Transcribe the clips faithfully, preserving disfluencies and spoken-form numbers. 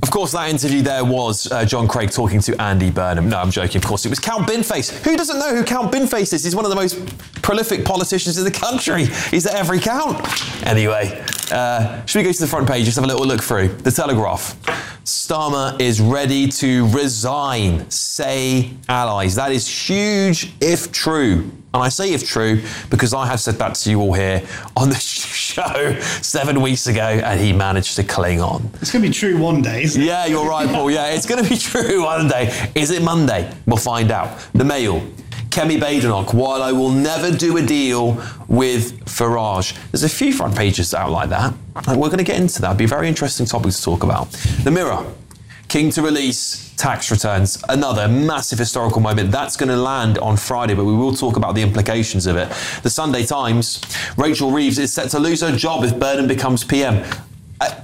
Of course, that interview there was uh, John Craig talking to Andy Burnham. No, I'm joking. Of course, it was Count Binface. Who doesn't know who Count Binface is? He's one of the most prolific politicians in the country. He's at every count. Anyway, uh, should we go to the front page? Just have a little look through. The Telegraph. Starmer is ready to resign, say allies. That is huge if true. And I say if true because I have said that to you all here on the show seven weeks ago and he managed to cling on. It's going to be true one day, isn't it? Yeah, you're right, Paul. Yeah, it's going to be true one day. Is it Monday? We'll find out. The Mail. Kemi Badenoch, while I will never do a deal with Farage. There's a few front pages out like that. We're going to get into that. It'll be a very interesting topic to talk about. The Mirror. King to release tax returns. Another massive historical moment. That's going to land on Friday, but we will talk about the implications of it. The Sunday Times. Rachel Reeves is set to lose her job if Burnham becomes P M. I,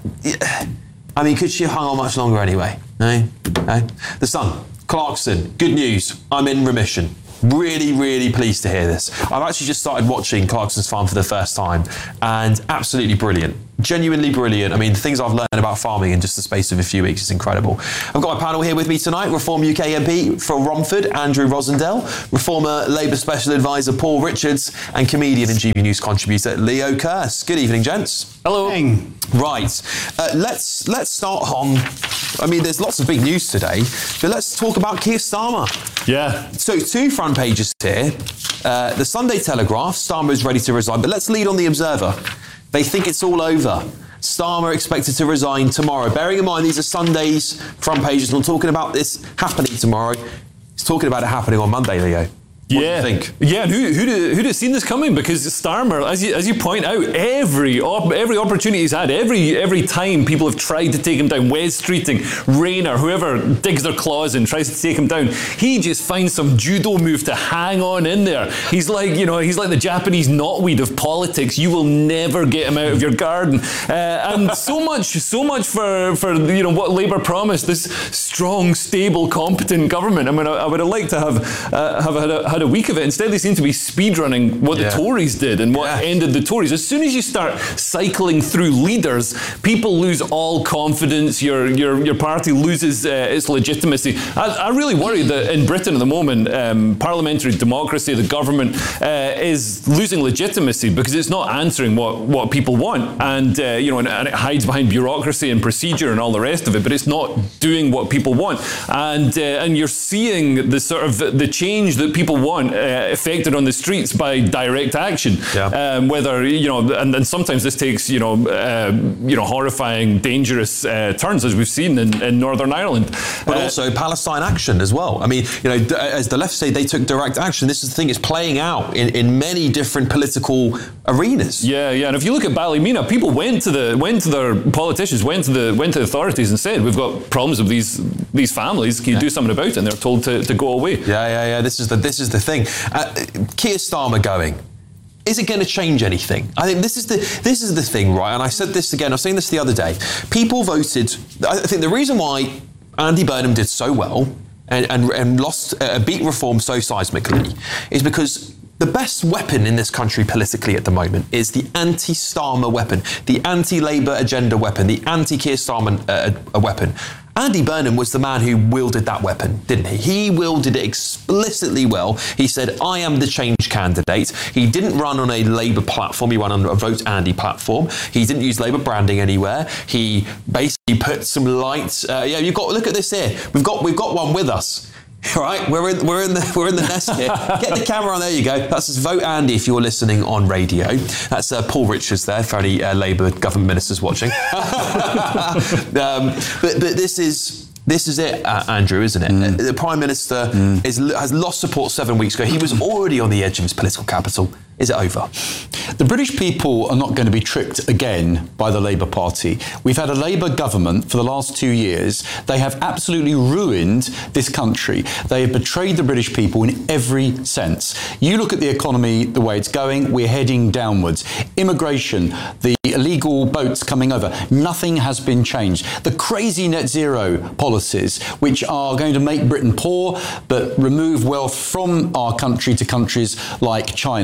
I mean, could she have hung on much longer anyway? No? No? The Sun. Clarkson. Good news. I'm in remission. Really, really pleased to hear this. I've actually just started watching Clarkson's Farm for the first time and absolutely brilliant. Genuinely brilliant. I mean, the things I've learned about farming in just the space of a few weeks is incredible. I've got my panel here with me tonight. Reform U K M P for Romford, Andrew Rosendale, Reformer Labour Special Advisor Paul Richards, and comedian and G B News contributor Leo Kearse. Good evening, gents. Hello. Hey. Right. Uh, let's let's start on. I mean, there's lots of big news today, but let's talk about Keir Starmer. Yeah. So two front pages here. Uh, the Sunday Telegraph, Starmer is ready to resign, but let's lead on the Observer. They think it's all over. Starmer expected to resign tomorrow. Bearing in mind, these are Sunday's front pages. We're talking about this happening tomorrow. He's talking about it happening on Monday, Leo. What yeah. do you think? Yeah, and who, who'd, who'd have seen this coming? Because Starmer, as you, as you point out, every op, every opportunity he's had, every every time people have tried to take him down, Wes Streeting, Rayner, whoever digs their claws in, tries to take him down, he just finds some judo move to hang on in there. He's like, you know, he's like the Japanese knotweed of politics. You will never get him out of your garden. Uh, and so much, so much for, for, you know, what Labour promised, this strong, stable, competent government. I mean, I, I would have liked to have, uh, have had a, had a week of it. Instead, they seem to be speedrunning what yeah. the Tories did and what yeah. ended the Tories. As soon as you start cycling through leaders, people lose all confidence. Your your your party loses uh, its legitimacy. I, I really worry that in Britain at the moment, um, parliamentary democracy, the government uh, is losing legitimacy because it's not answering what, what people want, and uh, you know, and, and it hides behind bureaucracy and procedure and all the rest of it. But it's not doing what people want, and uh, and you're seeing the sort of the change that people want uh, affected on the streets by direct action. Yeah. Um, whether you know, and, and sometimes this takes you know, uh, you know, horrifying, dangerous uh, turns as we've seen in, in Northern Ireland. But uh, also Palestine action as well. I mean, you know, d- as the left say, they took direct action. This is the thing; it's playing out in, in many different political arenas. Yeah, yeah. And if you look at Ballymena, people went to the went to their politicians, went to the went to the authorities and said, "We've got problems with these these families. Can you yeah. do something about it?" And they're told to, to go away. Yeah, yeah, yeah. This is the this is the thing. Uh, Keir Starmer going. Is it going to change anything? I think this is the this is the thing, right? And I said this again. I was saying this the other day. People voted. I think the reason why Andy Burnham did so well and and, and lost uh, beat Reform so seismically is because the best weapon in this country politically at the moment is the anti-Starmer weapon, the anti-Labour agenda weapon, the anti-Keir Starmer uh, weapon. Andy Burnham was the man who wielded that weapon, didn't he? He wielded it explicitly well. He said, I am the change candidate. He didn't run on a Labour platform. He ran on a Vote Andy platform. He didn't use Labour branding anywhere. He basically put some lights. Uh, yeah, you've got, look at this here. We've got, we've got one with us. All right, we're in, we're in the we're in the nest here. Get the camera on. There you go. That's just Vote Andy if you're listening on radio. That's uh, Paul Richards there for any uh, Labour government ministers watching. um, but but this is this is it, uh, Andrew, isn't it? Mm. The Prime Minister mm. is has lost support seven weeks ago. He was already on the edge of his political capital. Is it over? The British people are not going to be tricked again by the Labour Party. We've had a Labour government for the last two years. They have absolutely ruined this country. They have betrayed the British people in every sense. You look at the economy, the way it's going, we're heading downwards. Immigration, the illegal boats coming over, nothing has been changed. The crazy net zero policies, which are going to make Britain poor, but remove wealth from our country to countries like China.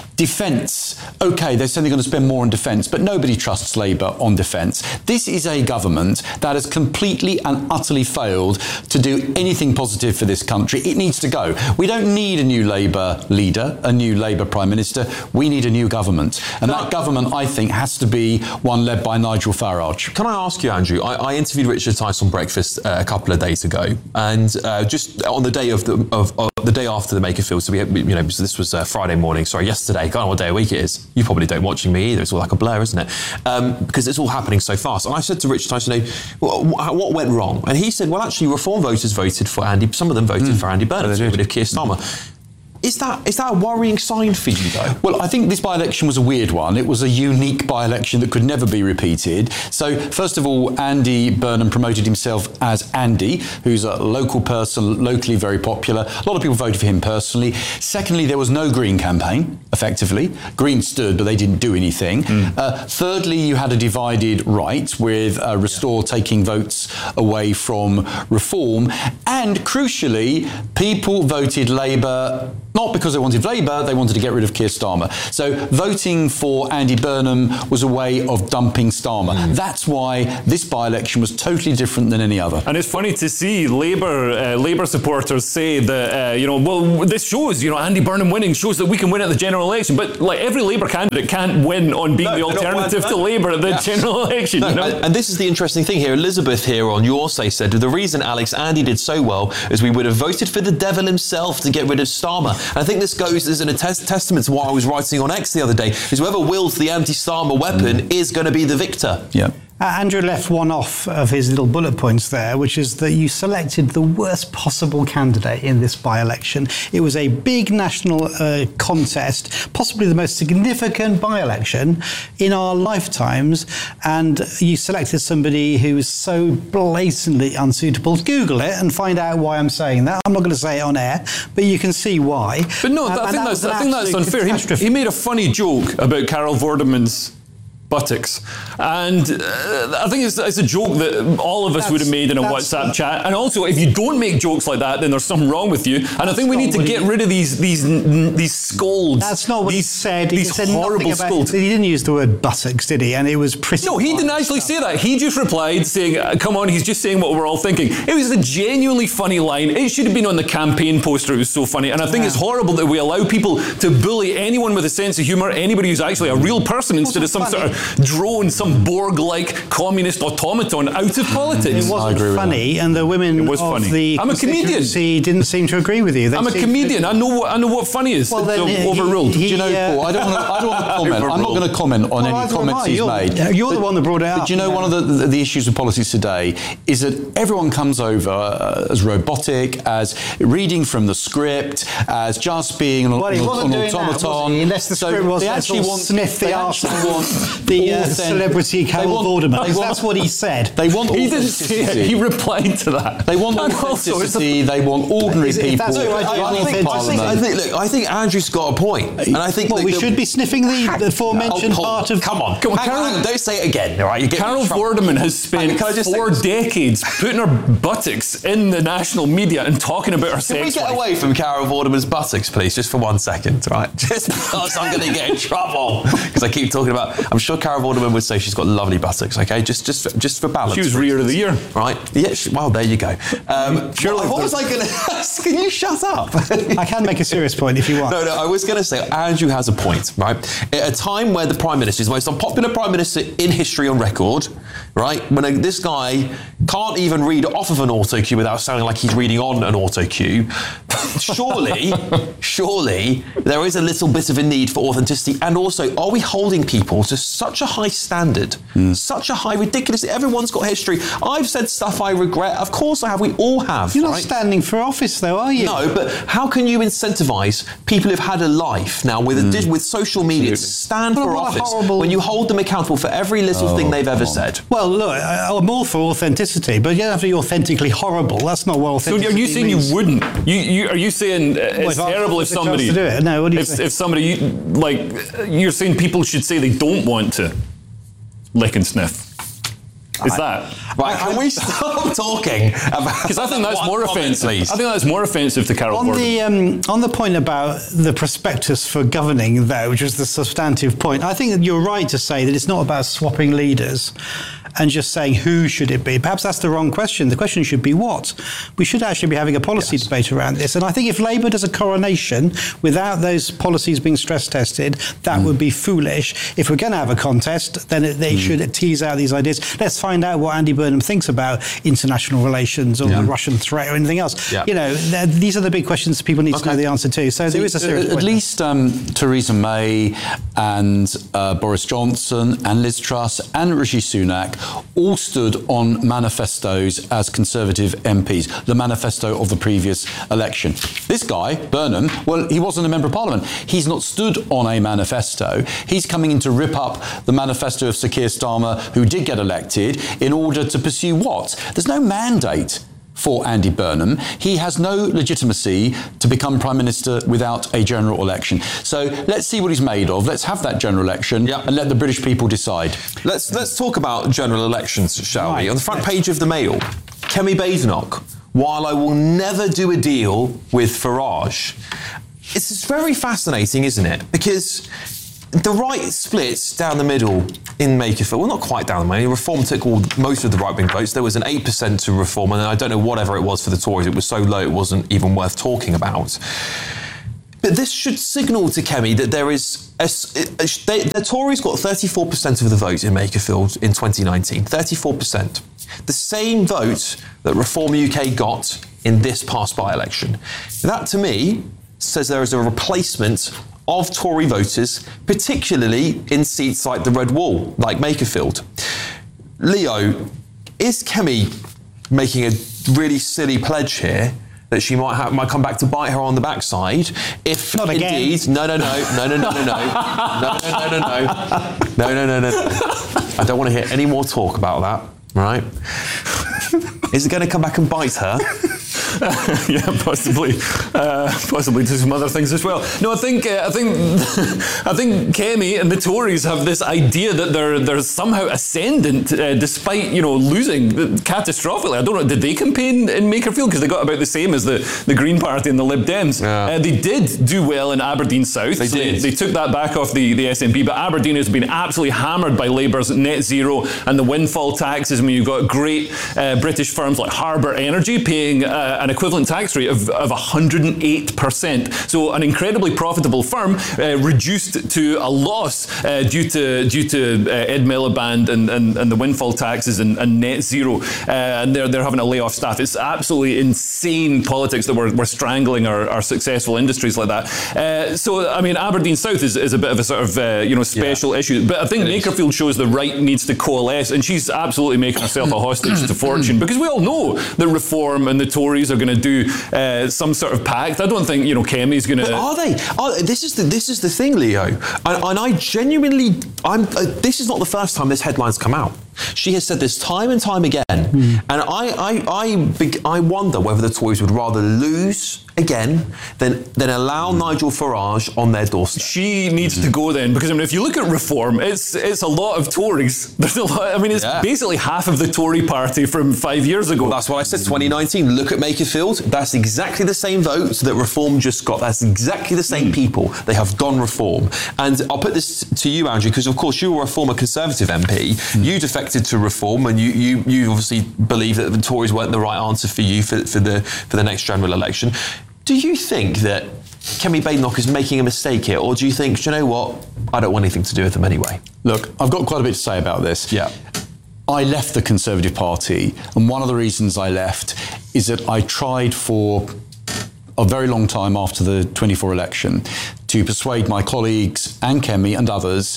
Defence. OK, they're saying they're going to spend more on defence, but nobody trusts Labour on defence. This is a government that has completely and utterly failed to do anything positive for this country. It needs to go. We don't need a new Labour leader, a new Labour Prime Minister. We need a new government. And that government, I think, has to be one led by Nigel Farage. Can I ask you, Andrew? I, I interviewed Richard Tice on Breakfast uh, a couple of days ago, and uh, just on the day of the of, of the day after the Makerfield. So we, had, you know, this was uh, Friday morning. Sorry, yesterday. I don't know what day of week it is. You probably don't watching me either. It's all like a blur, isn't it? Um, because it's all happening so fast. And I said to Richard Tice, you know, what, what went wrong? And he said, well, actually, Reform voters voted for Andy. Some of them voted mm. for Andy Burnham to get rid of Keir Starmer. Mm. Is that is that a worrying sign for you, though? Well, I think this by-election was a weird one. It was a unique by-election that could never be repeated. So, first of all, Andy Burnham promoted himself as Andy, who's a local person, locally very popular. A lot of people voted for him personally. Secondly, there was no Green campaign, effectively. Green stood, but they didn't do anything. Mm. Uh, thirdly, you had a divided right, with uh, Restore yeah. taking votes away from Reform. And, crucially, people voted Labour not because they wanted Labour, they wanted to get rid of Keir Starmer. So voting for Andy Burnham was a way of dumping Starmer. Mm. That's why this by-election was totally different than any other. And it's funny to see Labour uh, Labour supporters say that, uh, you know, well, this shows, you know, Andy Burnham winning shows that we can win at the general election. But like every Labour candidate can't win on being no, the alternative to Labour at the yeah. general election. No, you know? and, and this is the interesting thing here. Elizabeth here on Your Say said, the reason Alex Andy did so well is we would have voted for the devil himself to get rid of Starmer. And I think this goes as an a tes- testament to what I was writing on X the other day, is whoever wields the anti-Starmer weapon mm. is going to be the victor. Yeah. Uh, Andrew left one off of his little bullet points there, which is that you selected the worst possible candidate in this by-election. It was a big national uh, contest, possibly the most significant by-election in our lifetimes, and you selected somebody who was so blatantly unsuitable. Google it and find out why I'm saying that. I'm not going to say it on air, but you can see why. But no, um, I, think that's, I think that's unfair. He, he made a funny joke about Carol Vorderman's buttocks, and uh, I think it's, it's a joke that all of us that's, would have made in a WhatsApp chat. And also, if you don't make jokes like that, then there's something wrong with you. And I think we need to get he, rid of these these these scolds. That's not what these, he said. He these said horrible about, scolds. He didn't use the word buttocks, did he? And it was pretty. No, he didn't actually stuff. say that. He just replied saying, "Come on, he's just saying what we're all thinking." It was a genuinely funny line. It should have been on the campaign poster. It was so funny, and I think yeah. it's horrible that we allow people to bully anyone with a sense of humour, anybody who's actually a real person, instead of some funny. sort of drone. Some Borg-like communist automaton out of politics. It wasn't funny, and the women it was of funny. the I'm a comedian. didn't seem to agree with you. They I'm a comedian. To... I know what I know what funny is. Well, then, he, overruled. He, do you know, uh, Paul? I don't want to. I don't want to comment. I'm not going to comment on well, any comments he's you're, made. You're but, the one that brought it up. But do you know yeah. one of the, the the issues of politics today is that everyone comes over uh, as robotic, as reading from the script, as just being an, well, an, an automaton. That, unless the so script was they actually want sniff the arsehole. the uh, celebrity Carol Vorderman. That's what he said. They want he didn't say it. He replied to that. They want authenticity. They want ordinary is, people. That's right, I, I, think, I, think, I think. Look, I think Andrew's got a point, and I think well, the, we the, should be sniffing the, the aforementioned oh, part of. Come on, come on, Carol, hang on, don't say it again. All right, you get Carol Vorderman has spent four decades putting her buttocks in the national media and talking about her sex life. Can we get life? away from Carol Vorderman's buttocks, please, just for one second, right? Just because I'm going to get in trouble because I keep talking about. I'm sure Carol Vorderman would say she's got lovely buttocks. Okay, just just for, just for balance. She was Rear of the Year, right? Yeah. She, well, there you go. Um, Surely, what, what was I going to ask? Can you shut up? I can make a serious point if you want. No, no. I was going to say Andrew has a point, right? At a time where the Prime Minister is the most unpopular Prime Minister in history on record, right? When a, this guy can't even read off of an auto cue without sounding like he's reading on an auto cue. Surely, surely there is a little bit of a need for authenticity, and also, are we holding people to such a high standard, mm. such a high, ridiculous? Everyone's got history. I've said stuff I regret. Of course I have. We all have. You're right? not standing for office, though, are you? No, but how can you incentivise people who've had a life now with mm. a, with social media Absolutely. to stand well, for office horrible... when you hold them accountable for every little oh, thing they've ever on. said? Well, look, I'm all for authenticity, but you don't have to be authentically horrible. That's not what authenticity So are you saying means. you wouldn't? You, you are you saying uh, well, it's if terrible if somebody? To do it. No, what do you if, say? if somebody you, like you're saying people should say they don't want to lick and sniff. Is that right? Can we stop talking about? Because I think that's more comment, offensive. please. I think that's more offensive to Carol On Gordon. the um, on the point about the prospectus for governing, though, which was the substantive point, I think that you're right to say that it's not about swapping leaders and just saying who should it be. Perhaps that's the wrong question. The question should be what. We should actually be having a policy yes. debate around this. And I think if Labour does a coronation without those policies being stress tested, that mm. would be foolish. If we're going to have a contest, then it, they mm. should tease out these ideas. Let's find out what Andy Burnham thinks about international relations or yeah. the Russian threat or anything else. Yeah. You know, these are the big questions people need okay. to know the answer to. So, so there is a serious At point least um, Theresa May and uh, Boris Johnson and Liz Truss and Rishi Sunak all stood on manifestos as Conservative M Ps, the manifesto of the previous election. This guy, Burnham, well, he wasn't a Member of Parliament. He's not stood on a manifesto. He's coming in to rip up the manifesto of Sir Keir Starmer, who did get elected, in order to pursue what? There's no mandate for Andy Burnham. He has no legitimacy to become Prime Minister without a general election. So let's see what he's made of. Let's have that general election yep. and let the British people decide. Let's let's talk about general elections, shall right. we? On the front page of the Mail, Kemi Badenoch, while I will never do a deal with Farage. It's very fascinating, isn't it? Because the right splits down the middle in Makerfield. Well, not quite down the middle. Reform took all, most of the right-wing votes. There was an eight percent to Reform, and then I don't know whatever it was for the Tories. It was so low it wasn't even worth talking about. But this should signal to Kemi that there is... A, a, they, the Tories got thirty-four percent of the vote in Makerfield in twenty nineteen. thirty-four percent. The same vote that Reform U K got in this past by-election. That, to me, says there is a replacement of Tory voters, particularly in seats like the Red Wall, like Makerfield. Leo, is Kemi making a really silly pledge here that she might have, might come back to bite her on the backside if Not again. indeed... No, no, no, no, no, no, no, no, no, no, no, no, no, no, no, no. I don't want to hear any more talk about that, right? Is it going to come back and bite her? yeah, possibly, uh, possibly to some other things as well. No, I think, uh, I think, I think Kemi and the Tories have this idea that they're they're somehow ascendant, uh, despite you know losing catastrophically. I don't know. Did they campaign in Makerfield because they got about the same as the, the Green Party and the Lib Dems? Yeah. Uh, they did do well in Aberdeen South. They so did. They, they took that back off the, the S N P, but Aberdeen has been absolutely hammered by Labour's net zero and the windfall taxes. I mean, you've got great uh, British firms like Harbour Energy paying uh, an equivalent tax rate of, of one hundred eight percent. So an incredibly profitable firm uh, reduced to a loss uh, due to due to uh, Ed Miliband and, and, and the windfall taxes and, and net zero. Uh, and they're, they're having to lay off staff. It's absolutely insane politics that we're, we're strangling our, our successful industries like that. Uh, so, I mean, Aberdeen South is, is a bit of a sort of, uh, you know, special yeah. issue. But I think it Makerfield is. shows the right needs to coalesce, and she's absolutely making herself a hostage to fortune, because we all know that Reform and the Tories are going to do uh, some sort of pact. I don't think, you know, Kemi's going to... But are they? Are, this is the this is the thing, Leo. And, and I genuinely... I'm. Uh, this is not the first time this headline's come out. She has said this time and time again. Mm. And I, I, I, I wonder whether the Tories would rather lose again than, than allow mm. Nigel Farage on their doorstep. She needs mm-hmm. to go then, because I mean, if you look at Reform, it's it's a lot of Tories. There's a lot. I mean, it's yeah. basically half of the Tory party from five years ago. Well, that's what I said. twenty nineteen. Look at Makerfield. That's exactly the same votes that Reform just got. That's exactly the same mm. people. They have gone Reform. And I'll put this to you, Andrew, because of course you were a former Conservative M P. Mm. You defected to Reform, and you, you you obviously believe that the Tories weren't the right answer for you for, for the for the next general election. Do you think that Kemi Badenoch is making a mistake here, or do you think, do you know what, I don't want anything to do with them anyway? Look, I've got quite a bit to say about this. Yeah. I left the Conservative Party, and one of the reasons I left is that I tried for a very long time after the twenty-four election to persuade my colleagues and Kemi and others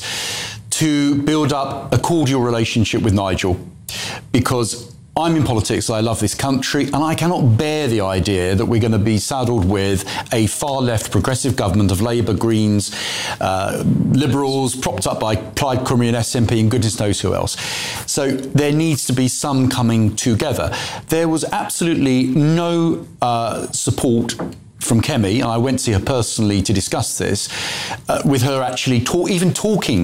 to build up a cordial relationship with Nigel, because I'm in politics, I love this country, and I cannot bear the idea that we're going to be saddled with a far-left progressive government of Labour, Greens, uh, Liberals, propped up by Plaid Cymru and S N P and goodness knows who else. So there needs to be some coming together. There was absolutely no uh, support from Kemi, and I went to see her personally to discuss this, uh, with her actually talk, even talking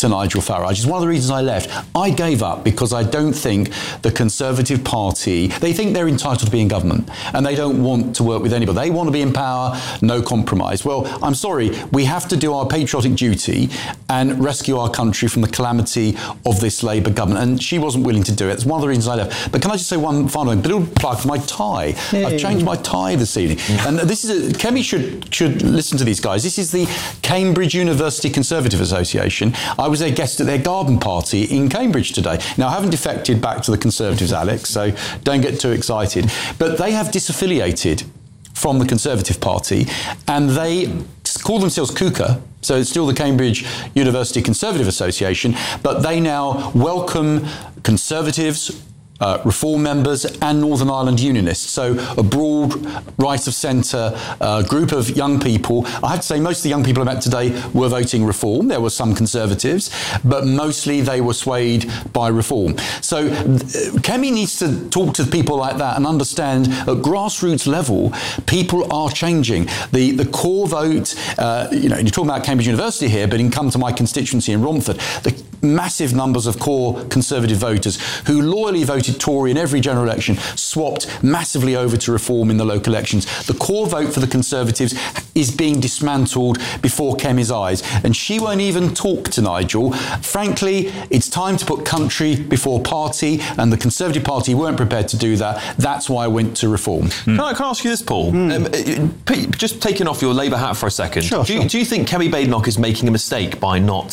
to Nigel Farage. It's one of the reasons I left. I gave up because I don't think the Conservative Party, they think they're entitled to be in government and they don't want to work with anybody. They want to be in power, no compromise. Well, I'm sorry, we have to do our patriotic duty and rescue our country from the calamity of this Labour government. And she wasn't willing to do it. It's one of the reasons I left. But can I just say one final thing? Little plug for my tie. Yeah. I've changed my tie this evening. And this is a, Kemi should should listen to these guys. This is the Cambridge University Conservative Association. I was their guest at their garden party in Cambridge today. Now, I haven't defected back to the Conservatives, Alex, so don't get too excited. But they have disaffiliated from the Conservative Party, and they call themselves KUKA, so it's still the Cambridge University Conservative Association, but they now welcome Conservatives, Uh, Reform members and Northern Ireland Unionists. So a broad right of centre uh, group of young people. I have to say most of the young people I met today were voting Reform. There were some Conservatives, but mostly they were swayed by Reform. So uh, Kemi needs to talk to people like that and understand at grassroots level, people are changing. The the core vote, uh, you know, you're talking about Cambridge University here, but you can come to my constituency in Romford. The massive numbers of core Conservative voters who loyally voted Tory in every general election swapped massively over to Reform in the local elections. The core vote for the Conservatives is being dismantled before Kemi's eyes, and she won't even talk to Nigel. Frankly, it's time to put country before party, and the Conservative Party weren't prepared to do that. That's why I went to Reform. Mm. Can, I, can I ask you this, Paul? Mm. Um, just taking off your Labour hat for a second. Sure, do, you, sure. do you think Kemi Badenoch is making a mistake by not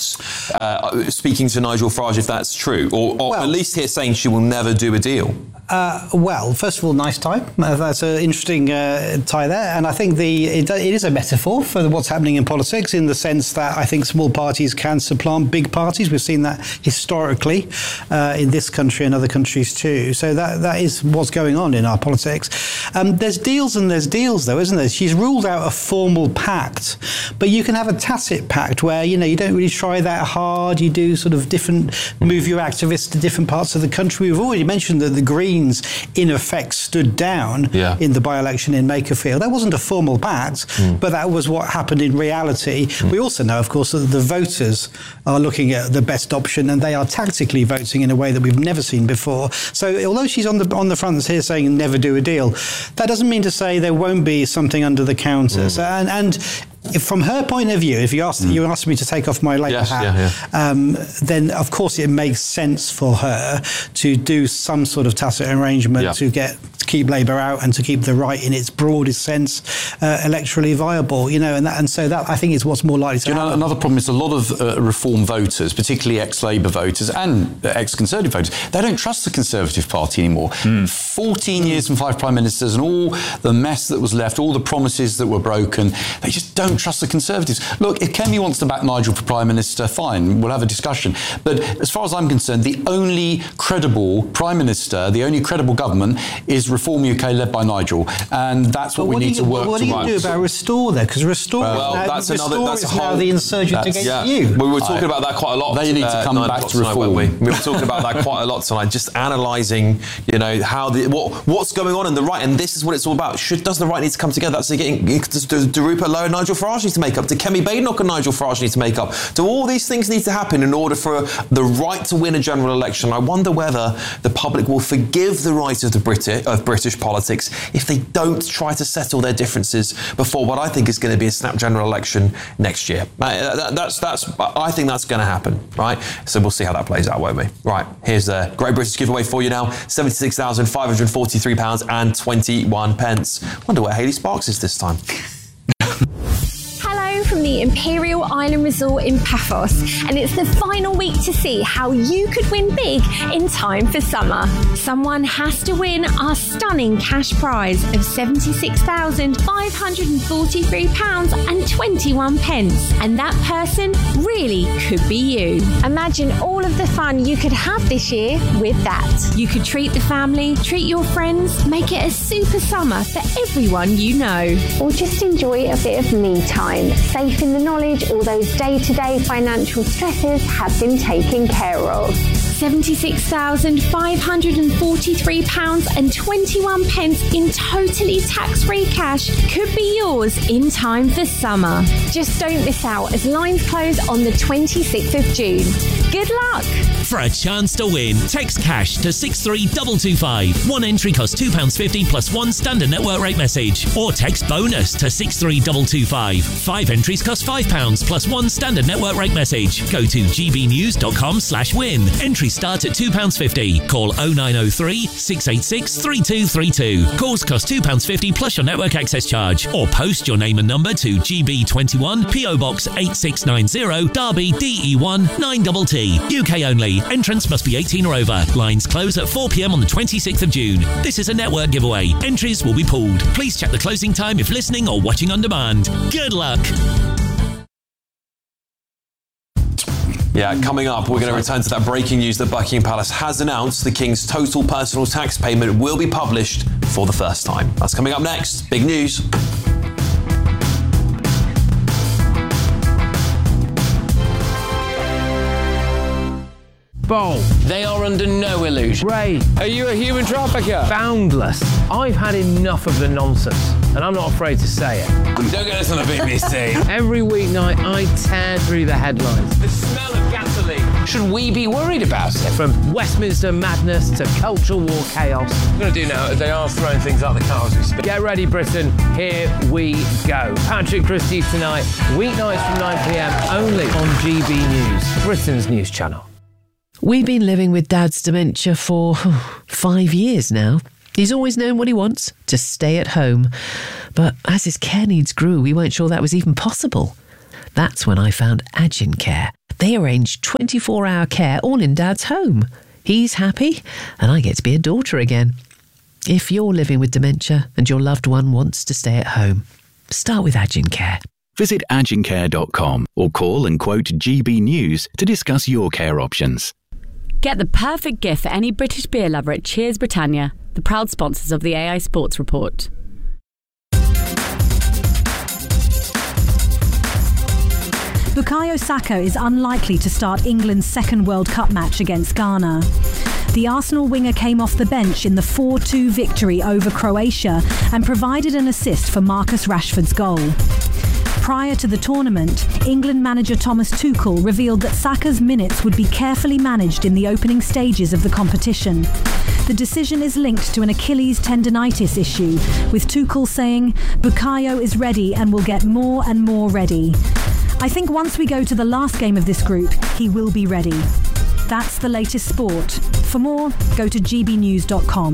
uh, speaking to Nigel Farage, if that's true, or, or well, at least here saying she will never do a deal? Uh, well, first of all, nice tie. Uh, that's an interesting uh, tie there, and I think the it, it is a metaphor for what's happening in politics, in the sense that I think small parties can supplant big parties. We've seen that historically uh, in this country and other countries too. So that that is what's going on in our politics. Um, there's deals and there's deals, though, isn't there? She's ruled out a formal pact, but you can have a tacit pact where you know you don't really try that hard. You do sort of different, move your activists to different parts of the country. We've already mentioned that the Greens in effect stood down yeah. in the by-election in Makerfield. That wasn't a formal pact, mm. but that was what happened in reality. Mm. We also know, of course, that the voters are looking at the best option, and they are tactically voting in a way that we've never seen before. So although she's on the on the front here saying never do a deal, that doesn't mean to say there won't be something under the counter. Mm. So, and, and if from her point of view, if you asked mm. you asked me to take off my Labour yes, hat, yeah, yeah. Um, then of course it makes sense for her to do some sort of tacit arrangement yeah. to get to keep Labour out and to keep the right in its broadest sense uh, electorally viable. You know, and that, and so that I think is what's more likely to you happen. know, another problem is a lot of uh, Reform voters, particularly ex-Labour voters and ex-Conservative voters, they don't trust the Conservative Party anymore. Mm. fourteen years and five prime ministers and all the mess that was left, all the promises that were broken, they just don't trust the Conservatives. Look, if Kemi wants to back Nigel for Prime Minister, fine, we'll have a discussion. But as far as I'm concerned, the only credible Prime Minister, the only credible government is Reform U K led by Nigel. And that's what, what we need you, to work What do you towards. do about Restore there? Because Restore, well, now, that's Restore another, that's is a whole, now the insurgent against yeah. you. We were talking I, about that quite a lot. They need to come uh, back to tonight, Reform. We? we were talking about that quite a lot tonight, just analysing, you know, how the what what's going on in the right, and this is what it's all about. Should does the right need to come together? That's getting does, does Rupert Lowe and Nigel Farage need to make up? Do Kemi Badenoch and Nigel Farage need to make up? Do all these things need to happen in order for the right to win a general election? I wonder whether the public will forgive the right of the British of British politics if they don't try to settle their differences before what I think is going to be a snap general election next year. That's that's I think that's going to happen, right? So we'll see how that plays out, won't we? Right, here's the Great British giveaway for you now: seventy-six thousand five hundred forty-three pounds and twenty-one pence. Wonder where Hayley Sparks is this time. From the Imperial Island Resort in Paphos, and it's the final week to see how you could win big in time for summer. Someone has to win our stunning cash prize of seventy-six thousand five hundred forty-three pounds and twenty-one pence, and that person really could be you. Imagine all of the fun you could have this year with that. You could treat the family, treat your friends, make it a super summer for everyone you know. Or just enjoy a bit of me time. Safe in the knowledge all those day-to-day financial stresses have been taken care of. seventy-six thousand five hundred forty-three pounds and twenty-one pence in totally tax-free cash could be yours in time for summer. Just don't miss out as lines close on the twenty-sixth of June. Good luck! For a chance to win, text cash to six three two two five. One entry costs two pounds fifty plus one standard network rate message. Or text bonus to six three two two five. Five entries cost five pounds plus one standard network rate message. Go to gbnews.com slash win. Entry start at two pounds fifty. Call oh nine oh three, six eight six, three two three two. Calls cost two pounds fifty plus your network access charge. Or post your name and number to G B twenty-one, P O Box eight six nine zero, Derby, D E one nine T T. U K only. Entrance must be eighteen or over. Lines close at four p m on the twenty-sixth of June. This is a network giveaway. Entries will be pulled. Please check the closing time if listening or watching on demand. Good luck. Yeah, coming up, we're going to return to that breaking news that Buckingham Palace has announced the King's total personal tax payment will be published for the first time. That's coming up next. Big news. Bold. They are under no illusion. Ray. Are you a human trafficker? Boundless. I've had enough of the nonsense, and I'm not afraid to say it. Don't get this on the B B C. Every weeknight, I tear through the headlines. The smell of gasoline. Should we be worried about it? From Westminster madness to cultural war chaos. What I'm going to do now is they are throwing things out the car as we speak. Get ready, Britain. Here we go. Patrick Christie tonight, weeknights from nine p m, only on G B News, Britain's news channel. We've been living with Dad's dementia for oh, five years now. He's always known what he wants, to stay at home. But as his care needs grew, we weren't sure that was even possible. That's when I found Agin Care. They arrange twenty-four hour care all in Dad's home. He's happy, and I get to be a daughter again. If you're living with dementia and your loved one wants to stay at home, start with Agin Care. Visit agin care dot com or call and quote G B News to discuss your care options. Get the perfect gift for any British beer lover at Cheers Britannia, the proud sponsors of the A I Sports Report. Bukayo Saka is unlikely to start England's second World Cup match against Ghana. The Arsenal winger came off the bench in the four two victory over Croatia and provided an assist for Marcus Rashford's goal. Prior to the tournament, England manager Thomas Tuchel revealed that Saka's minutes would be carefully managed in the opening stages of the competition. The decision is linked to an Achilles tendonitis issue, with Tuchel saying, "Bukayo is ready and will get more and more ready. I think once we go to the last game of this group, he will be ready." That's the latest sport. For more, go to g b news dot com.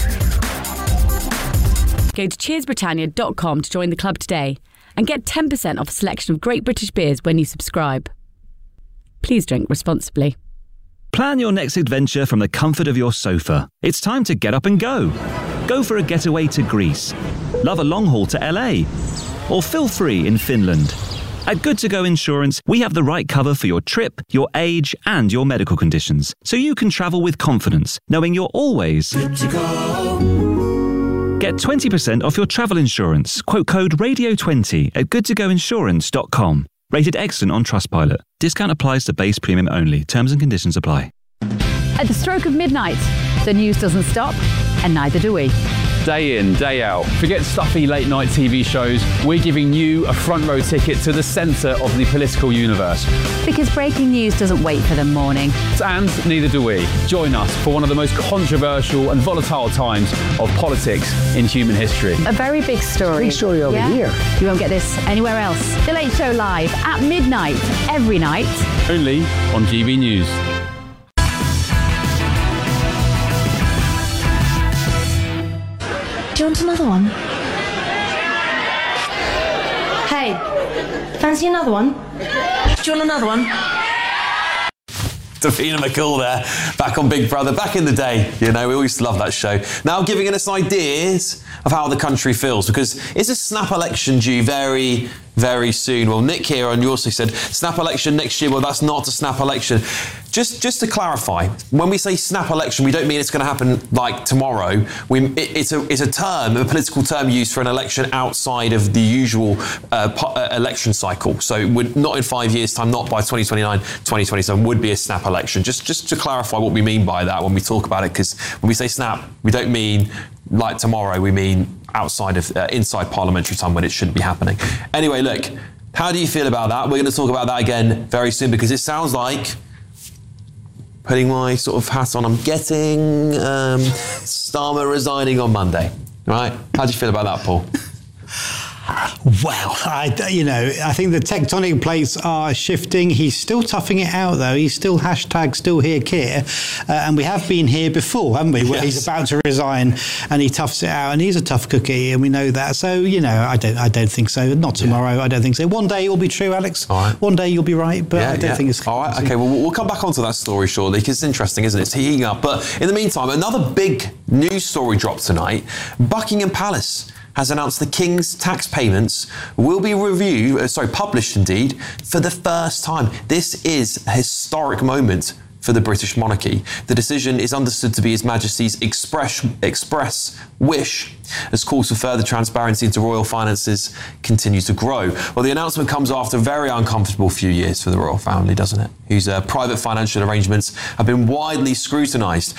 Go to cheers britannia dot com to join the club today and get ten percent off a selection of great British beers when you subscribe. Please drink responsibly. Plan your next adventure from the comfort of your sofa. It's time to get up and go. Go for a getaway to Greece. Love a long haul to L A. Or feel free in Finland. At Good To Go Insurance, we have the right cover for your trip, your age, and your medical conditions, so you can travel with confidence, knowing you're always good to go. Get twenty percent off your travel insurance. Quote code radio twenty at good to go insurance dot com. Rated excellent on Trustpilot. Discount applies to base premium only. Terms and conditions apply. At the stroke of midnight, the news doesn't stop, and neither do we. Day in, day out. Forget stuffy late night T V shows. We're giving you a front row ticket to the centre of the political universe. Because breaking news doesn't wait for the morning. And neither do we. Join us for one of the most controversial and volatile times of politics in human history. A very big story. Big story over yeah? here. You won't get this anywhere else. The Late Show live at midnight, every night. Only on G B News. Do you want another one? Hey, fancy another one? Do you want another one? Davina McCall there, back on Big Brother, back in the day. You know, we always loved that show. Now giving us ideas of how the country feels, because is a snap election due very, very soon? Well, Nick here on Yourself said, snap election next year. Well, that's not a snap election. just just to clarify, when we say snap election, we don't mean it's going to happen like tomorrow. We, it, it's a it's a term, a political term used for an election outside of the usual uh, po- uh, election cycle. So it would, not in five years' time, not by twenty twenty-nine, twenty twenty-seven, would be a snap election. Just just to clarify what we mean by that when we talk about it, because when we say snap, we don't mean like tomorrow. We mean outside of uh, inside parliamentary time when it shouldn't be happening. Anyway, look, how do you feel about that? We're going to talk about that again very soon, because it sounds like, putting my sort of hat on, I'm getting um, Starmer resigning on Monday, right? How do you feel about that, Paul? Well, I, you know, I think the tectonic plates are shifting. He's still toughing it out, though. He's still hashtag still here, Keir. Uh, and we have been here before, haven't we? Where yes. he's about to resign and he toughs it out, and he's a tough cookie, and we know that. So, you know, I don't I don't think so. Not tomorrow, yeah. I don't think so. One day it will be true, Alex. All right. One day you'll be right, but yeah, I don't yeah. think it's... All right, OK, well, we'll come back onto that story shortly, because it's interesting, isn't it? It's heating up. But in the meantime, another big news story dropped tonight. Buckingham Palace has announced the King's tax payments will be reviewed, uh, sorry, published indeed, for the first time. This is a historic moment for the British monarchy. The decision is understood to be His Majesty's express, express wish as calls for further transparency into royal finances continue to grow. Well, the announcement comes after a very uncomfortable few years for the royal family, doesn't it? Whose uh, private financial arrangements have been widely scrutinised.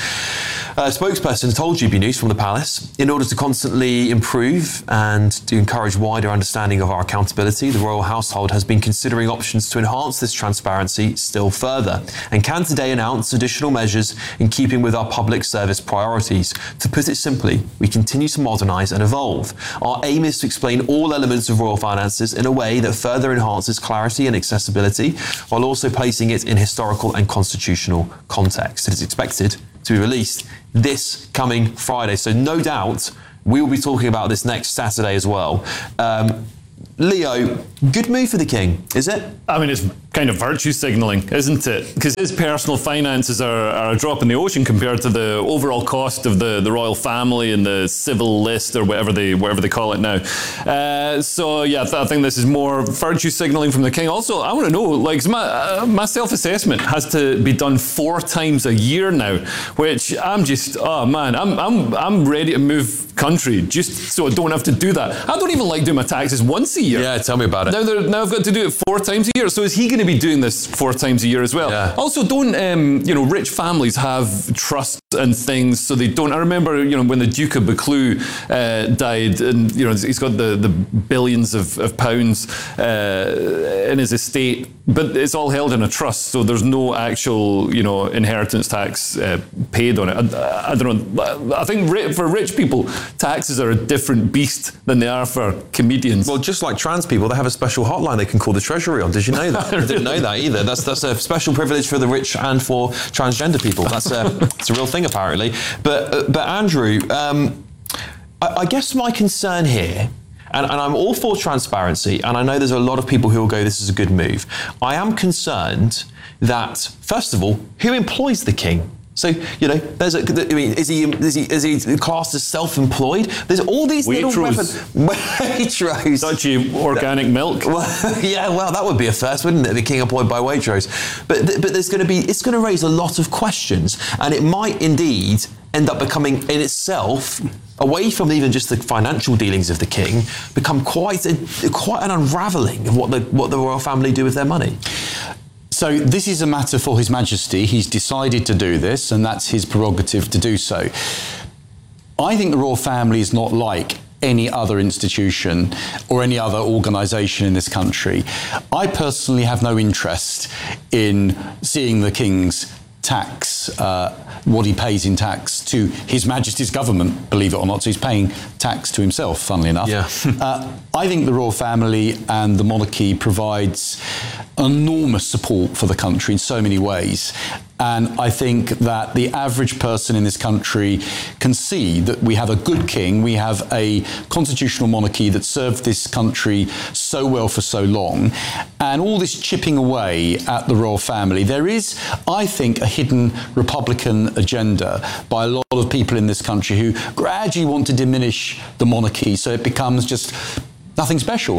A spokesperson told G B News from the palace, in order to constantly improve and to encourage wider understanding of our accountability, the royal household has been considering options to enhance this transparency still further, and can today announce additional measures in keeping with our public service priorities. To put it simply, we continue to modernise and evolve. Our aim is to explain all elements of royal finances in a way that further enhances clarity and accessibility, while also placing it in historical and constitutional context. It is expected to be released this coming Friday, so no doubt we will be talking about this next Saturday as well. Um, Leo, good move for the King, is it? I mean, it's kind of virtue signalling, isn't it? Because his personal finances are, are a drop in the ocean compared to the overall cost of the, the royal family and the civil list, or whatever they whatever they call it now. Uh, so yeah, I think this is more virtue signalling from the King. Also, I want to know, like, my uh, my self-assessment has to be done four times a year now, which I'm just, oh man, I'm I'm I'm ready to move country just so I don't have to do that. I don't even like doing my taxes once a year. Yeah, tell me about it. Now, now I've got to do it four times a year. So is he going to be doing this four times a year as well? Yeah. Also, don't, um, you know, rich families have trusts and things, so they don't. I remember, you know, when the Duke of Buccleuch uh, died, and, you know, he's got the, the billions of, of pounds uh, in his estate, but it's all held in a trust, so there's no actual, you know, inheritance tax uh, paid on it. I, I don't know. I think for rich people, taxes are a different beast than they are for comedians. Well, just like trans people, they have a special hotline they can call the Treasury on. Did you know that? I didn't know that either. That's that's a special privilege for the rich and for transgender people. That's a, it's a real thing, apparently. But uh, but Andrew, um, I, I guess my concern here, and, and I'm all for transparency, and I know there's a lot of people who will go, this is a good move. I am concerned that, first of all, who employs the King? So, you know, there's a, I mean, is he, is he, is he classed as self-employed? There's all these Waitrose. little weapons. Waitrose. Dodgy organic milk. Well, yeah, well, that would be a first, wouldn't it? The King employed by Waitrose. But, but there's going to be, it's going to raise a lot of questions, and it might indeed end up becoming in itself, away from even just the financial dealings of the King, become quite a, quite an unravelling of what the what the royal family do with their money. So this is a matter for His Majesty. He's decided to do this, and that's his prerogative to do so. I think the royal family is not like any other institution or any other organisation in this country. I personally have no interest in seeing the King's tax, uh, what he pays in tax to His Majesty's government, believe it or not. So he's paying tax to himself, funnily enough. Yeah. uh, I think the royal family and the monarchy provides enormous support for the country in so many ways. And I think that the average person in this country can see that we have a good king, we have a constitutional monarchy that served this country so well for so long, and all this chipping away at the royal family. There is, I think, a hidden Republican agenda by a lot of people in this country who gradually want to diminish the monarchy so it becomes just nothing special.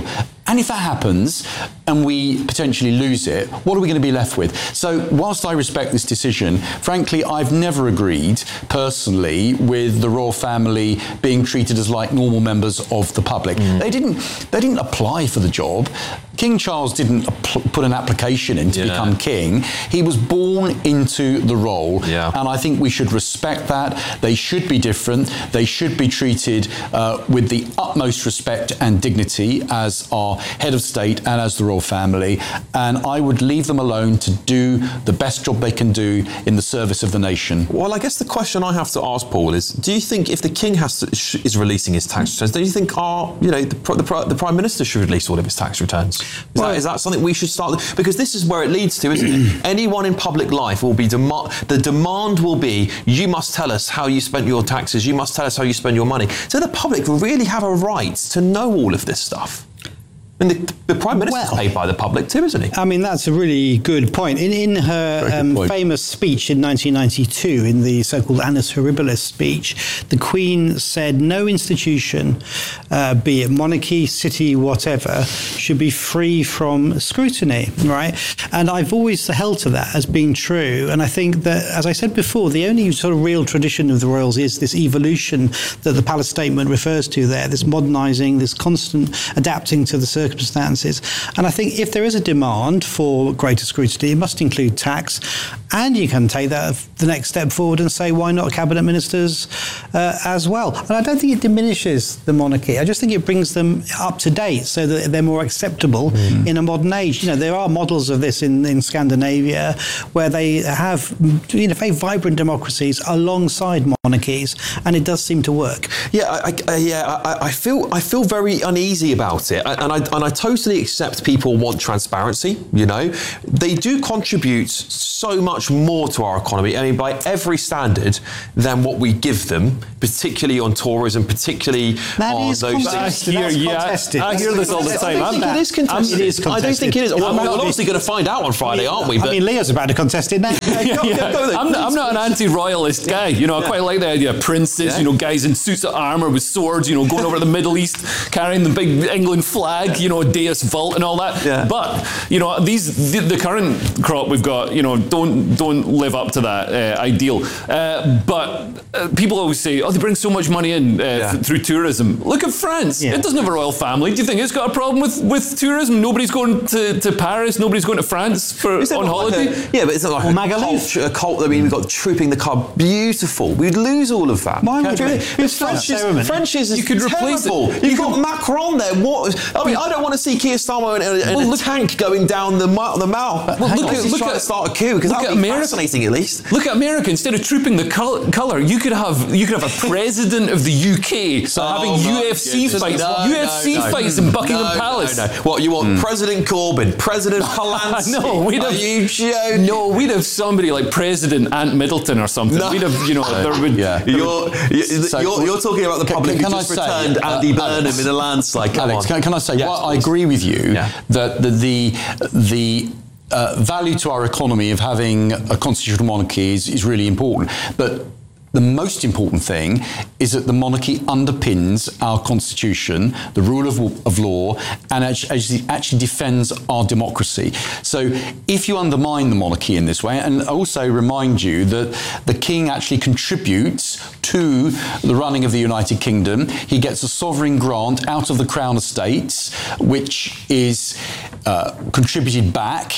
And if that happens and we potentially lose it, what are we going to be left with? So whilst I respect this decision, frankly, I've never agreed personally with the royal family being treated as like normal members of the public. Mm. They didn't they didn't apply for the job. King Charles didn't put an application in to yeah. become king. He was born into the role. Yeah. And I think we should respect that. They should be different. They should be treated uh, with the utmost respect and dignity as our head of state and as the royal family. And I would leave them alone to do the best job they can do in the service of the nation. Well, I guess the question I have to ask, Paul, is do you think if the king has to, sh- is releasing his tax returns, do you think our, you know, the, the, the Prime Minister should release all of his tax returns? Is, well, that, is that something we should start? Because this is where it leads to, isn't it? Anyone in public life will be, demand. the demand will be, you must tell us how you spent your taxes, you must tell us how you spend your money. So the public really have a right to know all of this stuff. And the, the Prime Minister's well, paid by the public too, isn't he? I mean, that's a really good point. In, in her um, famous speech in nineteen ninety-two, in the so-called Annus Horribilis speech, the Queen said no institution, uh, be it monarchy, city, whatever, should be free from scrutiny, right? And I've always held to that as being true. And I think that, as I said before, the only sort of real tradition of the royals is this evolution that the Palace Statement refers to there, this modernising, this constant adapting to the circumstances. circumstances. And I think if there is a demand for greater scrutiny, it must include tax. And you can take that the next step forward and say, why not cabinet ministers uh, as well? And I don't think it diminishes the monarchy. I just think it brings them up to date so that they're more acceptable mm. in a modern age. You know, there are models of this in, in Scandinavia where they have, you know, very vibrant democracies alongside monarchies, and it does seem to work. Yeah, I, I, yeah, I, I feel I feel very uneasy about it, and I and I totally accept people want transparency. You know, they do contribute so much more to our economy. I mean, by every standard than what we give them, particularly on tourism, particularly that on is those. I hear, yeah, I hear this all the time. I don't think it is contested. It is contested. I don't think it is. Well, we're obviously going to find out on Friday, aren't we? But I mean, Leo's about to contest it now. yeah, yeah. Go, go I'm, not, I'm not an anti-royalist guy. You know, I quite like the idea of princes, yeah. you know, guys in suits of armour with swords, you know, going over the Middle East, carrying the big England flag, you know, Deus Vult and all that. Yeah. But, you know, these the, the current crop we've got, you know, don't don't live up to that uh, ideal. Uh, but uh, people always say, oh, they bring so much money in uh, yeah. th- through tourism. Look at France. Yeah. It doesn't have a royal family. Do you think it's got a problem with, with tourism? Nobody's going to, to Paris. Nobody's going to France for on holiday. Like a, yeah, but it's not like well, a culture, a cult. I mean, we've got Trooping the Car. Beautiful. We'd lose all of that. Why would you? French is, French is you could terrible. Replace it. You've got Macron there. What? I mean, I don't want to see Keir Starmer in, in, in well, a look, tank going down the the mouth. Well, look at, look at to start a coup because that would be America. Fascinating at least. Look at America. Instead of trooping the col- colour, you could have you could have a president of the U K so oh, having U F C goodness. fights, no, U F C no, no. fights in Buckingham no, Palace. No, no. What you want? Mm. President Corbyn, President Polanski. no, we'd have you joking? No, we'd have somebody like President Ant Middleton or something. No. We'd have, you know, there would. Yeah. There you're, would, you're, so, you're, you're talking about the can, public can, who just can returned say, Andy uh, Burnham Alex, in a landslide. Come Alex, on. Can, can I say? Yes, well, I agree with you yeah. that the the. the Uh, value to our economy of having a constitutional monarchy is, is really important. But the most important thing is that the monarchy underpins our constitution, the rule of, of law, and actually, actually defends our democracy. So if you undermine the monarchy in this way, and also remind you that the king actually contributes to the running of the United Kingdom, he gets a sovereign grant out of the Crown Estates, which is uh, contributed back.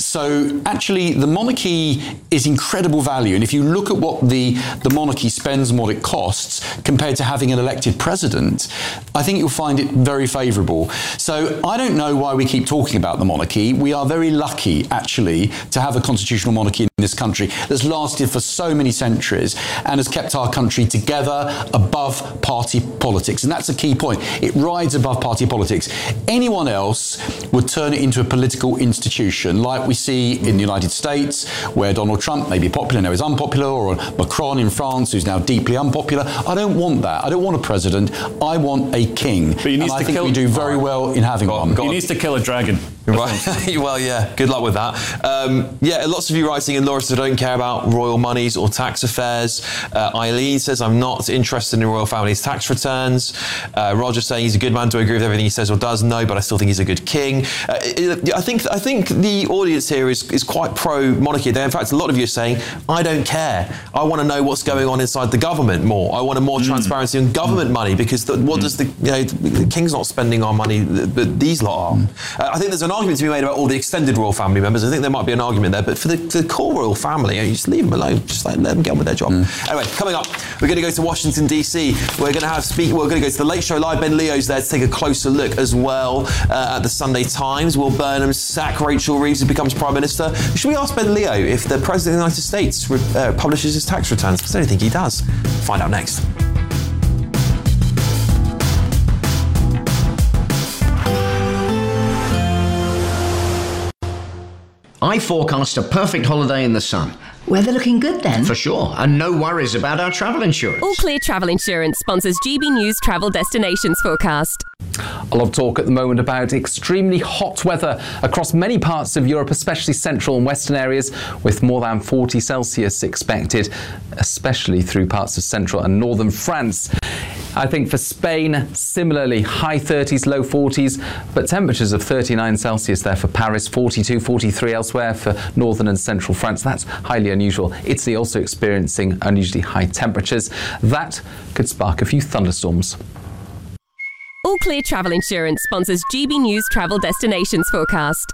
So actually the monarchy is incredible value. And if you look at what the, the monarchy spends and what it costs compared to having an elected president, I think you'll find it very favourable. So I don't know why we keep talking about the monarchy. We are very lucky, actually, to have a constitutional monarchy in this country that's lasted for so many centuries and has kept our country together above party politics. And that's a key point. It rides above party politics. Anyone else would turn it into a political institution like we see in the United States, where Donald Trump may be popular, now is unpopular, or Macron in France, who's now deeply unpopular. I don't want that. I don't want a president. I want a king. But he needs and I to think kill we do very well in having God, one. God. He needs to kill a dragon. Right. Well, yeah, good luck with that. Um, yeah, lots of you writing in, Laura says, I don't care about royal monies or tax affairs. Uh, Eileen says, I'm not interested in royal family's tax returns. Uh, Roger saying he's a good man. Do I agree with everything he says or does? No, but I still think he's a good king. Uh, I think I think the audience here is, is quite pro-monarchy. In fact, a lot of you are saying, I don't care. I want to know what's going on inside the government more. I want a more mm. transparency on government mm. money, because the, what mm. does the, you know, the king's not spending our money, but these lot are. Mm. Uh, I think there's an argument to be made about all the extended royal family members. I think there might be an argument there, but for the, the core royal family, you just leave them alone. Just like, let them get on with their job. Mm. Anyway, coming up, we're going to go to Washington, D C. We're going to have speak. We're going to go to the Late Show Live. Ben Leo's there to take a closer look as well uh, at the Sunday Times. Will Burnham sack Rachel Reeves who becomes Prime Minister? Should we ask Ben Leo if the President of the United States uh, publishes his tax returns? Because I don't think he does. Find out next. I forecast a perfect holiday in the sun. Weather looking good then? For sure, and no worries about our travel insurance. All Clear Travel Insurance sponsors G B News Travel Destinations Forecast. A lot of talk at the moment about extremely hot weather across many parts of Europe, especially central and western areas, with more than forty Celsius expected, especially through parts of central and northern France. I think for Spain, similarly, high thirties, low forties, but temperatures of thirty-nine Celsius there for Paris, forty-two, forty-three elsewhere for northern and central France. That's highly unusual. Italy also experiencing unusually high temperatures. That could spark a few thunderstorms. All Clear Travel Insurance sponsors G B News Travel Destinations Forecast.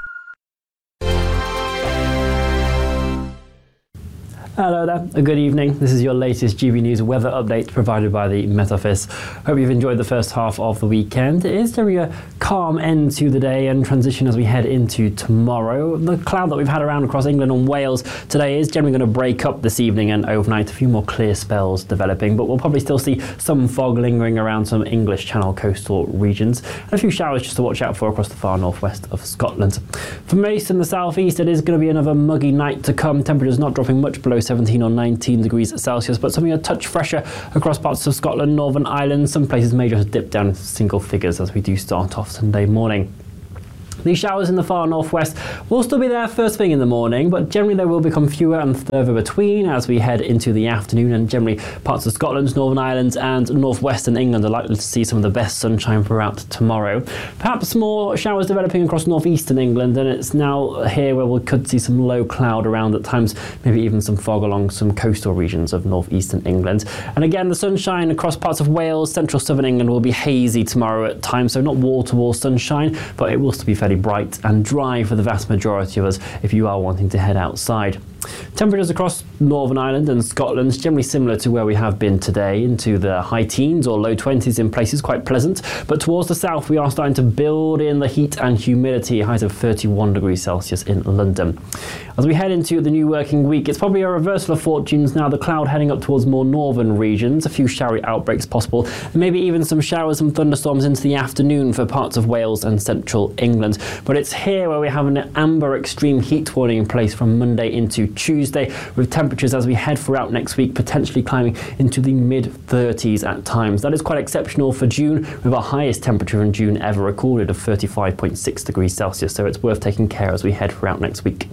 Hello there, a good evening. This is your latest G B News weather update provided by the Met Office. Hope you've enjoyed the first half of the weekend. It is generally a calm end to the day and transition as we head into tomorrow. The cloud that we've had around across England and Wales today is generally going to break up this evening and overnight. A few more clear spells developing, but we'll probably still see some fog lingering around some English Channel coastal regions and a few showers just to watch out for across the far northwest of Scotland. For most in the southeast, it is going to be another muggy night to come. Temperatures not dropping much below seventeen or nineteen degrees Celsius, but something a touch fresher across parts of Scotland, Northern Ireland. Some places may just dip down into single figures as we do start off Sunday morning. These showers in the far northwest will still be there first thing in the morning, but generally they will become fewer and further between as we head into the afternoon, and generally parts of Scotland, Northern Ireland and northwestern England are likely to see some of the best sunshine throughout tomorrow. Perhaps more showers developing across northeastern England, and it's now here where we could see some low cloud around at times, maybe even some fog along some coastal regions of northeastern England. And again, the sunshine across parts of Wales, central southern England will be hazy tomorrow at times, so not wall-to-wall sunshine, but it will still be fairly bright and dry for the vast majority of us if you are wanting to head outside. Temperatures across Northern Ireland and Scotland generally similar to where we have been today, into the high teens or low twenties in places, quite pleasant. But towards the south we are starting to build in the heat and humidity, highs of thirty-one degrees Celsius in London. As we head into the new working week, it's probably a reversal of fortunes now, the cloud heading up towards more northern regions, a few showery outbreaks possible, maybe even some showers and thunderstorms into the afternoon for parts of Wales and central England. But it's here where we have an amber extreme heat warning in place from Monday into Tuesday, with temperatures as we head throughout next week potentially climbing into the mid thirties at times. That is quite exceptional for June, with our highest temperature in June ever recorded of thirty-five point six degrees Celsius, so it's worth taking care as we head throughout next week.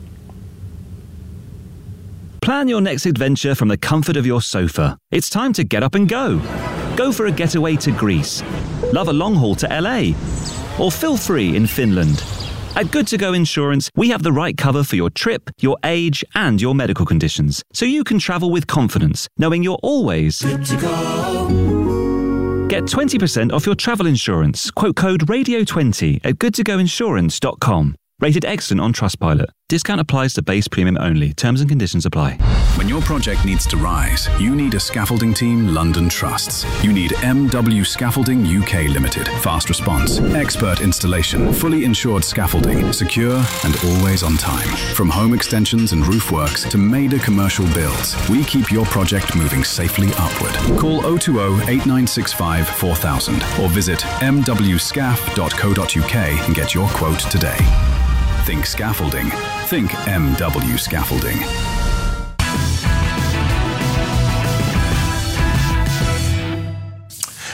Plan your next adventure from the comfort of your sofa. It's time to get up and go. Go for a getaway to Greece. Love a long haul to L A. Or feel free in Finland. At Good To Go Insurance, we have the right cover for your trip, your age, and your medical conditions, so you can travel with confidence, knowing you're always good to go. Get twenty percent off your travel insurance. Quote code radio twenty at good to go insurance dot com. Rated excellent on Trustpilot. Discount applies to base premium only. Terms and conditions apply. When your project needs to rise, you need a scaffolding team London trusts. You need M W Scaffolding U K Limited. Fast response, expert installation, fully insured scaffolding, secure and always on time. From home extensions and roof works to major commercial builds, we keep your project moving safely upward. Call oh two oh, eight nine six five, four thousand or visit m w scaff dot co dot u k and get your quote today. Think scaffolding. Think M W Scaffolding.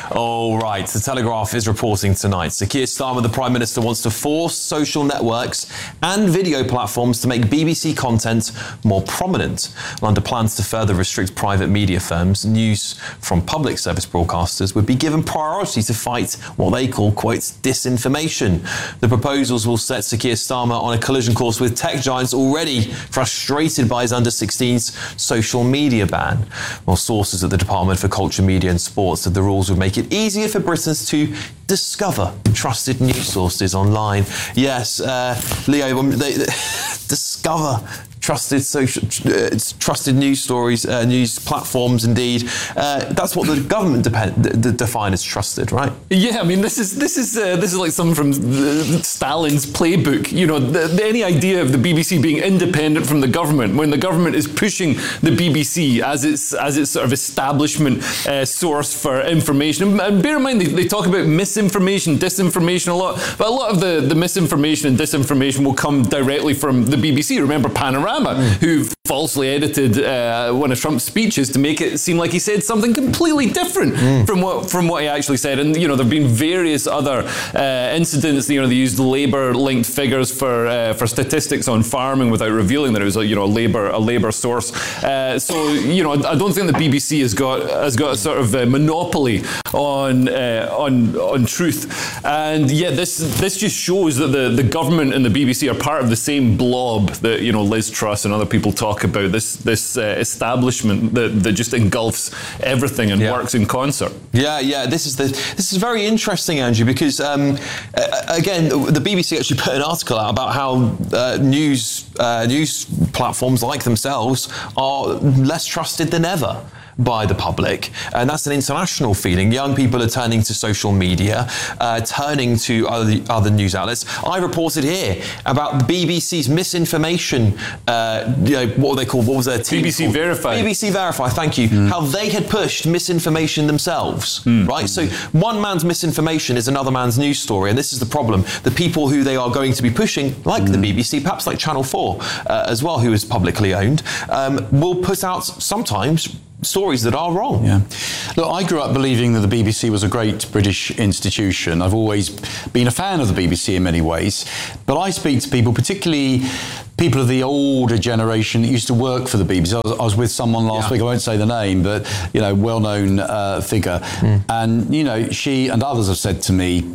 All right, the Telegraph is reporting tonight. Sir Keir Starmer, the Prime Minister, wants to force social networks and video platforms to make B B C content more prominent. And under plans to further restrict private media firms, news from public service broadcasters would be given priority to fight what they call, quote, disinformation. The proposals will set Sir Keir Starmer on a collision course with tech giants already frustrated by his under sixteens social media ban. Well, sources at the Department for Culture, Media and Sports said the rules would make it easier for Britons to discover trusted news sources online. Yes, uh, Leo, they, they discover trusted social, uh, trusted news stories, uh, news platforms. Indeed, uh, that's what the government depend, d- define as trusted, right? Yeah, I mean, this is this is uh, this is like something from the, Stalin's playbook. You know, the, the, any idea of the B B C being independent from the government when the government is pushing the B B C as its as its sort of establishment uh, source for information. And, and bear in mind, they, they talk about misinformation, disinformation a lot, but a lot of the, the misinformation and disinformation will come directly from the B B C. Remember Panorama, mm. who falsely edited uh, one of Trump's speeches to make it seem like he said something completely different mm. from what from what he actually said. And you know, there've been various other uh, incidents. You know, they used Labour-linked figures for uh, for statistics on farming without revealing that it was a you know a Labour a Labour source. Uh, so you know, I don't think the B B C has got has got a sort of a monopoly on uh, on on truth. And yeah, this this just shows that the the government and the B B C are part of the same blob that you know Liz Truss and other people talk about. This this uh, establishment that, that just engulfs everything and yeah. works in concert. Yeah, yeah. This is the this is very interesting, Andrew, because um, uh, again, the B B C actually put an article out about how uh, news uh, news platforms like themselves are less trusted than ever by the public, and that's an international feeling. Young people are turning to social media, uh, turning to other other news outlets. I reported here about the B B C's misinformation. Uh, you know, what were they called? What was their team? B B C called? Verify. B B C Verify. Thank you. Mm. How they had pushed misinformation themselves, mm. right? So one man's misinformation is another man's news story, and this is the problem. The people who they are going to be pushing, like mm. the B B C, perhaps like Channel four uh, as well, who is publicly owned, um, will put out sometimes stories that are wrong. Yeah. Look, I grew up believing that the B B C was a great British institution. I've always been a fan of the B B C in many ways, but I speak to people, particularly people of the older generation that used to work for the B B C. I was, I was with someone last yeah. week, I won't say the name, but, you know, well-known uh, figure. Mm. And, you know, she and others have said to me,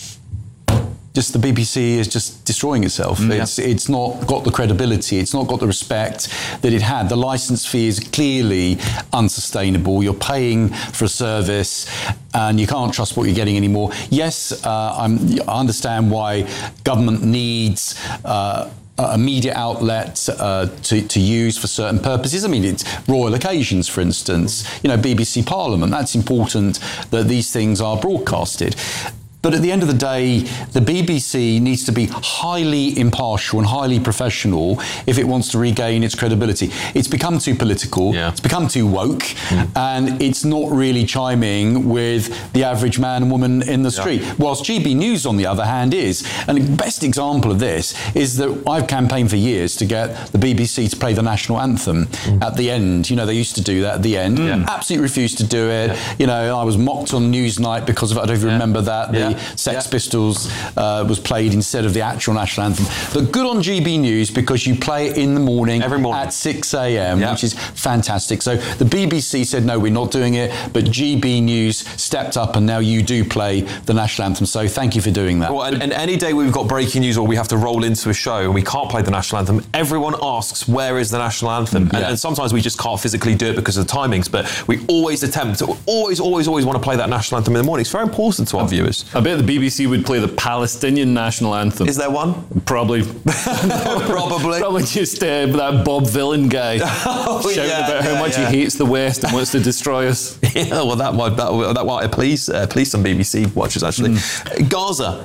just the B B C is just destroying itself. Mm, it's yeah. it's not got the credibility. It's not got the respect that it had. The licence fee is clearly unsustainable. You're paying for a service and you can't trust what you're getting anymore. Yes, uh, I'm, I understand why government needs uh, a media outlet uh, to, to use for certain purposes. I mean, it's royal occasions, for instance. You know, B B C Parliament, that's important that these things are broadcasted. But at the end of the day, the B B C needs to be highly impartial and highly professional if it wants to regain its credibility. It's become too political, yeah. it's become too woke, mm. and it's not really chiming with the average man and woman in the street. Yeah. Whilst G B News, on the other hand, is. And the best example of this is that I've campaigned for years to get the B B C to play the national anthem mm. at the end. You know, they used to do that at the end. Mm. Absolutely refused to do it. Yeah. You know, I was mocked on Newsnight because of it. I don't even yeah. remember that. The, yeah. Sex yeah. Pistols uh, was played instead of the actual national anthem. But good on G B News because you play it in the morning, Every morning. at six a.m, yeah. which is fantastic. So the B B C said, no, we're not doing it, but G B News stepped up and now you do play the national anthem. So thank you for doing that. Well, and, and any day we've got breaking news or we have to roll into a show and we can't play the national anthem, everyone asks, where is the national anthem? Mm, yeah. and, and sometimes we just can't physically do it because of the timings, but we always attempt to, always, always, always want to play that national anthem in the morning. It's very important to our viewers. I bet the B B C would play the Palestinian national anthem. Is there one? Probably. Probably. Probably just uh, that Bob Villain guy oh, shouting yeah, about yeah, how much yeah. he hates the West and wants to destroy us. Yeah, well, that might that, that might please uh, please some B B C watchers actually. Mm. Gaza.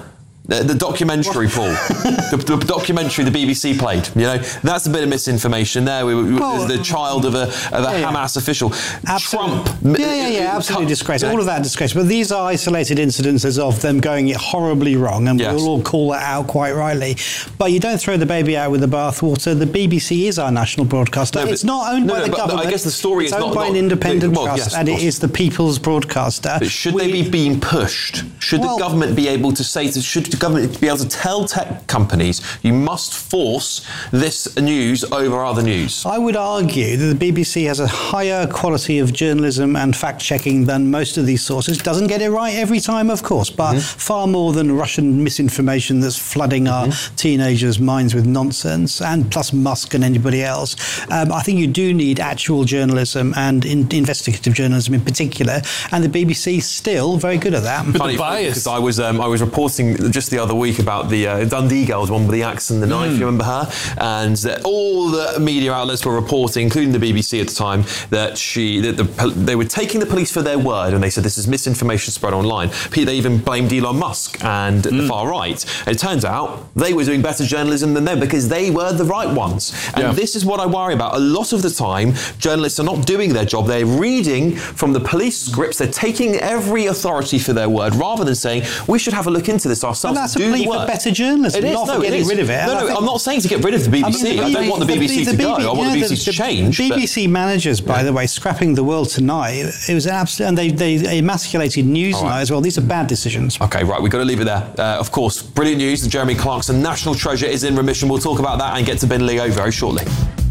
The, the documentary, Paul. the, the documentary the B B C played. You know, that's a bit of misinformation there. We, we, well, the child of a, of a yeah, Hamas yeah. official. Absolutely. Trump. Yeah, yeah, yeah. Absolutely disgraceful. All of that disgraceful. But these are isolated incidences of them going horribly wrong, and yes. we'll all call it out quite rightly. But you don't throw the baby out with the bathwater. The B B C is our national broadcaster. No, but, it's not owned no, by no, the but government. I guess the story it's is owned not by not, an independent well, trust, yes, and it is the people's broadcaster. But should we, they be being pushed? Should well, the government be able to say to, should the government be able to tell tech companies you must force this news over other news? I would argue that the B B C has a higher quality of journalism and fact-checking than most of these sources. Doesn't get it right every time, of course, but mm-hmm. far more than Russian misinformation that's flooding mm-hmm. our teenagers' minds with nonsense, and plus Musk and anybody else. Um, I think you do need actual journalism and in, investigative journalism in particular, and the B B C is still very good at that. Funny, because I was um, I was reporting just the other week about the uh, Dundee girls, one with the axe and the knife. Mm. You remember her? And uh, all the media outlets were reporting, including the B B C at the time, that she that the, they were taking the police for their word, and they said this is misinformation spread online. They even blamed Elon Musk and mm. the far right. And it turns out they were doing better journalism than them because they were the right ones. And yeah. this is what I worry about. A lot of the time, journalists are not doing their job. They're reading from the police scripts. They're taking every authority for their word rather than saying we should have a look into this ourselves. And that's a plea for better journalism, it is, not no, for getting rid of it. No, no, I'm not saying to get rid of the B B C. I, mean, the I don't want the B B C the, the, the to B B, go. I want yeah, the B B C the, to change. B B C but, managers, by yeah. the way, scrapping the world tonight. It was an absolute, and they, they emasculated news right. night as well. These are bad decisions. Okay, right, we've got to leave it there. Uh, of course, brilliant news. The Jeremy Clarkson National Treasure is in remission. We'll talk about that and get to Ben Leo very shortly.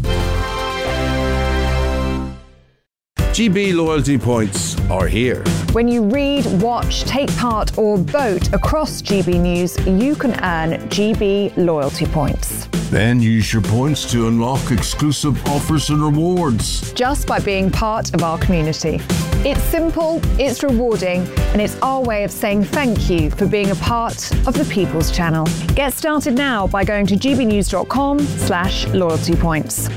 G B loyalty points are here. When you read, watch, take part or vote across G B News, you can earn G B loyalty points. Then use your points to unlock exclusive offers and rewards. Just by being part of our community. It's simple, it's rewarding, and it's our way of saying thank you for being a part of the People's Channel. Get started now by going to gbnews.com slash loyalty points.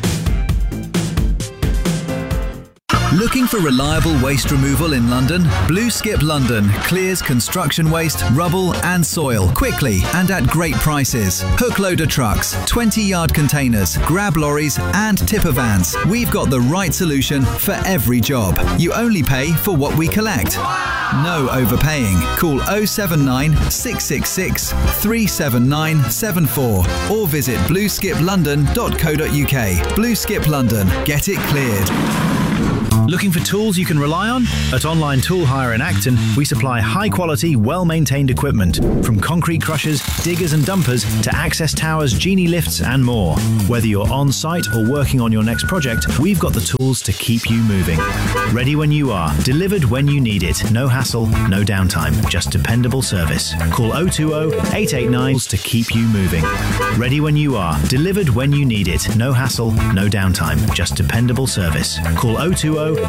Looking for reliable waste removal in London? Blue Skip London clears construction waste, rubble and soil quickly and at great prices. Hook loader trucks, twenty yard containers, grab lorries and tipper vans. We've got the right solution for every job. You only pay for what we collect. No overpaying. Call oh seven nine, six six six, three seven nine seven four or visit blue skip london dot co dot uk. Blue Skip London. Get it cleared. Looking for tools you can rely on? At Online Tool Hire in Acton, we supply high-quality, well-maintained equipment, from concrete crushers, diggers and dumpers to access towers, genie lifts and more. Whether you're on-site or working on your next project, we've got the tools to keep you moving. Ready when you are, delivered when you need it. No hassle, no downtime, just dependable service. Call oh two oh, eight eight nine to keep you moving. Ready when you are, delivered when you need it. No hassle, no downtime, just dependable service. Call oh two oh,